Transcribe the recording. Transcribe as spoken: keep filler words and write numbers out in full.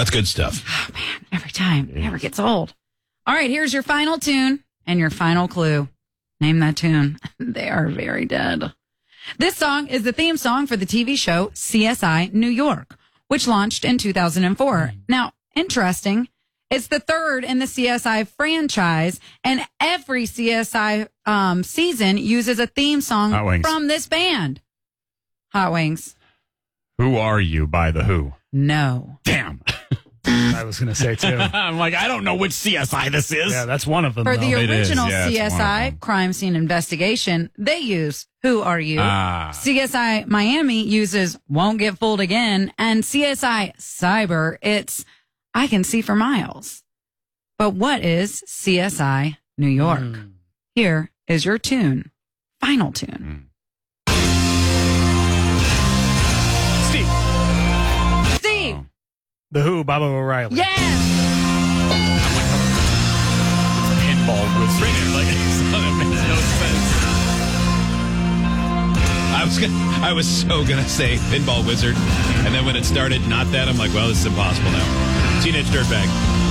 That's good stuff. Oh, man, every time. It never gets old. All right, here's your final tune and your final clue. Name that tune. They are very dead. This song is the theme song for the T V show C S I New York, which launched in two thousand four. Now, interesting, it's the third in the C S I franchise, and every C S I um, season uses a theme song from this band. Hot Wings. Who Are You by The Who? No. Damn. I was going to say, too. I'm like, I don't know which C S I this is. Yeah, that's one of them. For though. the It is. original Yeah, it's C S I Crime Scene Investigation, they use Who Are You? Ah. C S I Miami uses Won't Get Fooled Again. And C S I Cyber, it's I Can See for Miles. But what is C S I New York? Mm. Here is your tune. Final tune. Steve. Steve! Oh. The Who, Baba O'Reilly. Yes! Pinball Wizard. Like, that makes no sense. I was gonna, I was so gonna say Pinball Wizard, and then when it started, not that. I'm like, well, this is impossible now. Teenage Dirtbag.